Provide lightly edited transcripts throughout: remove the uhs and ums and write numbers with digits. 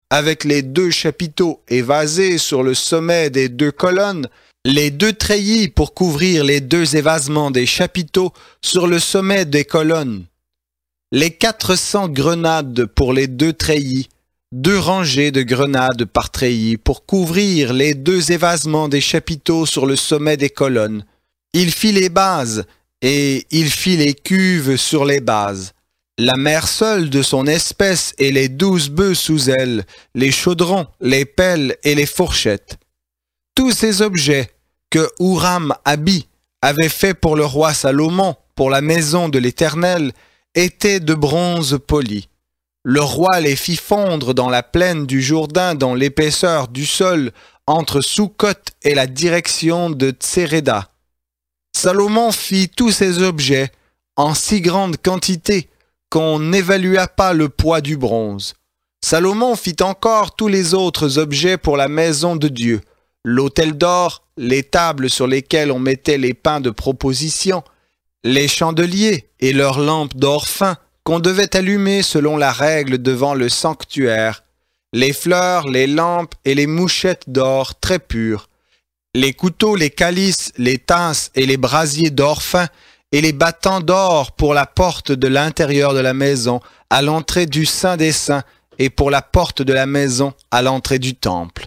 avec les 2 chapiteaux évasés sur le sommet des 2 colonnes, les 2 treillis pour couvrir les 2 évasements des chapiteaux sur le sommet des colonnes, les 400 grenades pour les 2 treillis, 2 rangées de grenades par treillis pour couvrir les 2 évasements des chapiteaux sur le sommet des colonnes. Il fit les bases et il fit les cuves sur les bases. La mer seule de son espèce et les 12 bœufs sous elle, les chaudrons, les pelles et les fourchettes. Tous ces objets que Huram-Abi avait fait pour le roi Salomon, pour la maison de l'Éternel, étaient de bronze poli. Le roi les fit fondre dans la plaine du Jourdain dans l'épaisseur du sol entre Sukkot et la direction de Tséréda. Salomon fit tous ces objets en si grande quantité qu'on n'évalua pas le poids du bronze. Salomon fit encore tous les autres objets pour la maison de Dieu, l'autel d'or, les tables sur lesquelles on mettait les pains de proposition, les chandeliers et leurs lampes d'or fin qu'on devait allumer selon la règle devant le sanctuaire, les fleurs, les lampes et les mouchettes d'or très pures, les couteaux, les calices, les tasses et les brasiers d'or fin, et les battants d'or pour la porte de l'intérieur de la maison, à l'entrée du Saint des Saints, et pour la porte de la maison, à l'entrée du temple.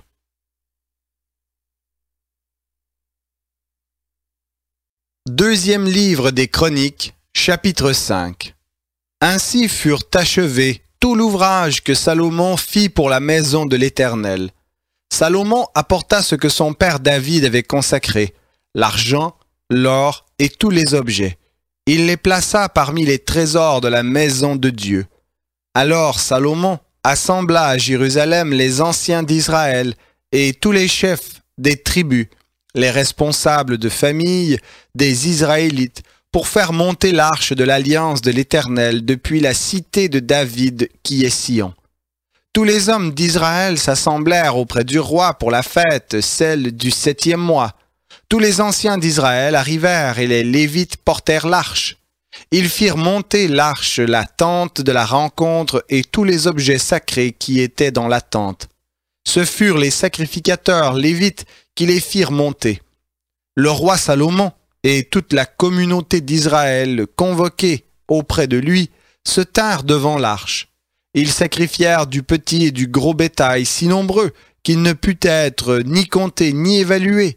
Deuxième livre des Chroniques, chapitre 5. Ainsi furent achevés tout l'ouvrage que Salomon fit pour la maison de l'Éternel. Salomon apporta ce que son père David avait consacré, l'argent, l'or et tous les objets. Il les plaça parmi les trésors de la maison de Dieu. Alors Salomon assembla à Jérusalem les anciens d'Israël et tous les chefs des tribus, les responsables de famille des Israélites, pour faire monter l'arche de l'alliance de l'Éternel depuis la cité de David qui est Sion. Tous les hommes d'Israël s'assemblèrent auprès du roi pour la fête, celle du 7e mois. Tous les anciens d'Israël arrivèrent et les Lévites portèrent l'arche. Ils firent monter l'arche, la tente de la rencontre et tous les objets sacrés qui étaient dans la tente. Ce furent les sacrificateurs Lévites qui les firent monter. Le roi Salomon et toute la communauté d'Israël convoqués auprès de lui se tinrent devant l'arche. Ils sacrifièrent du petit et du gros bétail si nombreux qu'il ne put être ni compté ni évalué.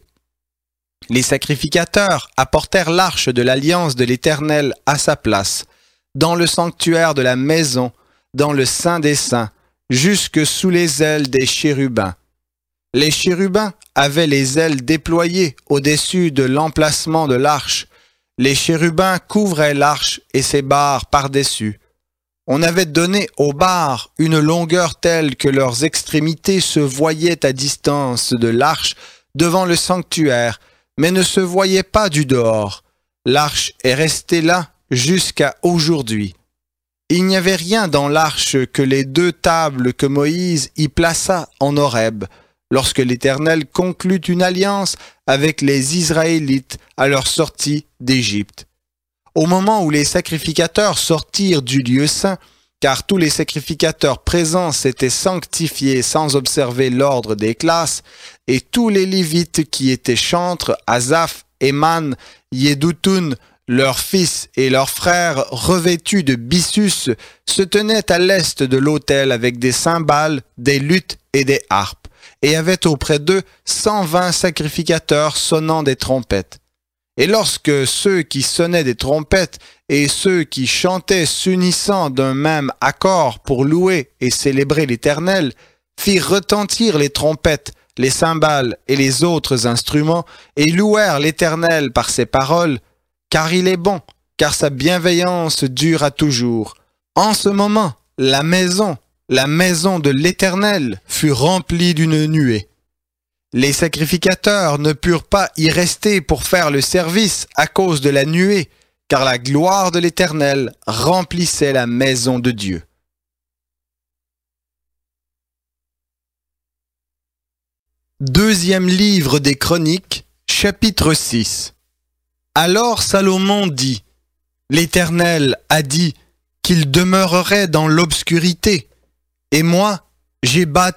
Les sacrificateurs apportèrent l'arche de l'alliance de l'Éternel à sa place, dans le sanctuaire de la maison, dans le Saint des Saints, jusque sous les ailes des chérubins. Les chérubins avaient les ailes déployées au-dessus de l'emplacement de l'arche. Les chérubins couvraient l'arche et ses barres par-dessus. On avait donné aux barres une longueur telle que leurs extrémités se voyaient à distance de l'arche devant le sanctuaire, mais ne se voyaient pas du dehors. L'arche est restée là jusqu'à aujourd'hui. Il n'y avait rien dans l'arche que les 2 tables que Moïse y plaça en Horeb, lorsque l'Éternel conclut une alliance avec les Israélites à leur sortie d'Égypte. Au moment où les sacrificateurs sortirent du lieu saint, car tous les sacrificateurs présents s'étaient sanctifiés sans observer l'ordre des classes, et tous les Lévites qui étaient chantres, Asaph, Éman, Yédoutoun, leurs fils et leurs frères revêtus de byssus, se tenaient à l'est de l'autel avec des cymbales, des luths et des harpes, et avaient auprès d'eux 120 sacrificateurs sonnant des trompettes. Et lorsque ceux qui sonnaient des trompettes et ceux qui chantaient s'unissant d'un même accord pour louer et célébrer l'Éternel, firent retentir les trompettes, les cymbales et les autres instruments, et louèrent l'Éternel par ses paroles, car il est bon, car sa bienveillance dure à toujours. En ce moment, la maison de l'Éternel fut remplie d'une nuée. Les sacrificateurs ne purent pas y rester pour faire le service à cause de la nuée, car la gloire de l'Éternel remplissait la maison de Dieu. Deuxième livre des Chroniques, chapitre 6. Alors Salomon dit, « L'Éternel a dit qu'il demeurerait dans l'obscurité, et moi, j'ai bâti